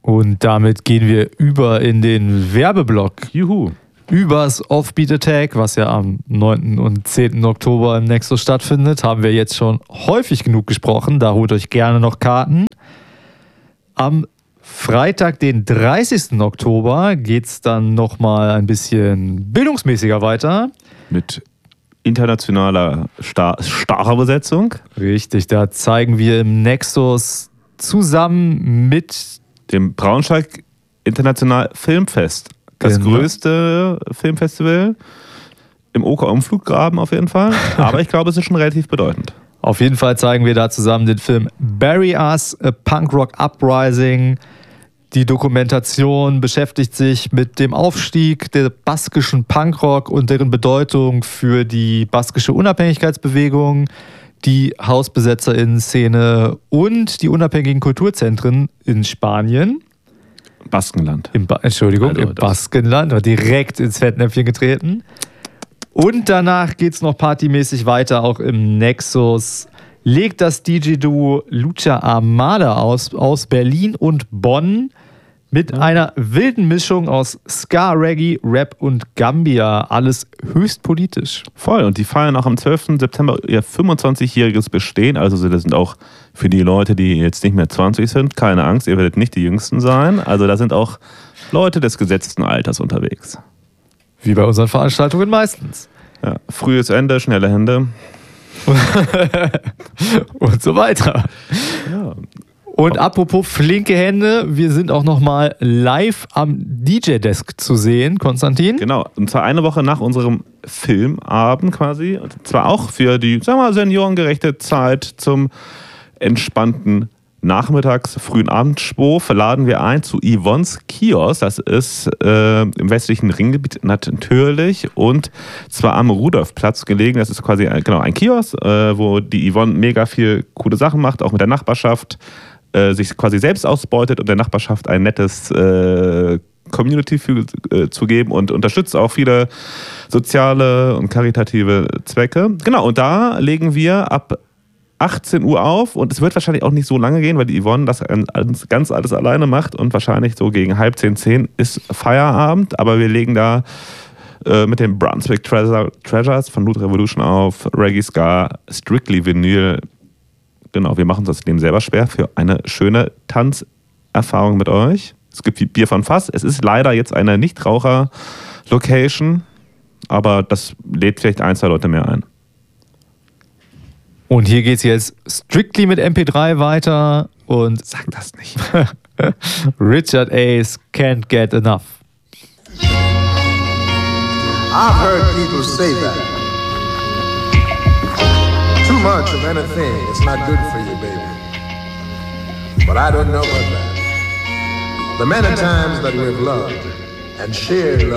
Und damit gehen wir über in den Werbeblock. Juhu. Übers Offbeat Attack, was ja am 9. und 10. Oktober im Nexus stattfindet, haben wir jetzt schon häufig genug gesprochen. Da holt euch gerne noch Karten. Am Freitag, den 30. Oktober, geht es dann nochmal ein bisschen bildungsmäßiger weiter. Mit internationaler Starbesetzung. Richtig, da zeigen wir im Nexus zusammen mit dem Braunschweig International Filmfest. Das größte Filmfestival im Oker-Umfluggraben auf jeden Fall. Aber ich glaube, es ist schon relativ bedeutend. Auf jeden Fall zeigen wir da zusammen den Film Bury Us, a Punk Rock Uprising. Die Dokumentation beschäftigt sich mit dem Aufstieg der baskischen Punkrock und deren Bedeutung für die baskische Unabhängigkeitsbewegung, die HausbesetzerInnen-Szene und die unabhängigen Kulturzentren in Spanien. Baskenland. Im Baskenland, war direkt ins Fettnäpfchen getreten. Und danach geht es noch partymäßig weiter, auch im Nexus. Legt das DJ-Duo Lucha Armada aus Berlin und Bonn mit einer wilden Mischung aus Ska, Reggae, Rap und Gambia. Alles höchst politisch. Voll. Und die feiern auch am 12. September ihr 25-jähriges Bestehen. Also das sind auch für die Leute, die jetzt nicht mehr 20 sind, keine Angst, ihr werdet nicht die Jüngsten sein. Also da sind auch Leute des gesetzten Alters unterwegs. Wie bei unseren Veranstaltungen meistens. Ja, frühes Ende, schnelle Hände. Und so weiter. Ja. Und apropos flinke Hände, wir sind auch nochmal live am DJ-Desk zu sehen, Konstantin. Genau, und zwar eine Woche nach unserem Filmabend quasi. Und zwar auch für die, sagen wir mal, seniorengerechte Zeit zum entspannten Nachmittags-, frühen Abendschwo laden wir ein zu Yvonnes Kiosk. Das ist im westlichen Ringgebiet natürlich und zwar am Rudolfplatz gelegen. Das ist quasi ein Kiosk, wo die Yvonne mega viel coole Sachen macht, auch mit der Nachbarschaft, sich quasi selbst ausbeutet und der Nachbarschaft ein nettes Community zu geben und unterstützt auch viele soziale und karitative Zwecke. Genau, und da legen wir ab 18 Uhr auf und es wird wahrscheinlich auch nicht so lange gehen, weil die Yvonne das ganz alles alleine macht und wahrscheinlich so gegen 9:30 ist Feierabend, aber wir legen da mit den Brunswick Treasures von Loot Revolution auf, Reggae Ska, Strictly Vinyl. Genau, wir machen uns das Leben selber schwer für eine schöne Tanzerfahrung mit euch. Es gibt Bier von Fass. Es ist leider jetzt eine Nichtraucher-Location, aber das lädt vielleicht 1, 2 Leute mehr ein. Und hier geht's jetzt strictly mit MP3 weiter und sag das nicht. Richard Ace, Can't Get Enough. I've heard people say that too much of anything is not good for you, baby. But I don't know about that. The many times that we've loved and shared love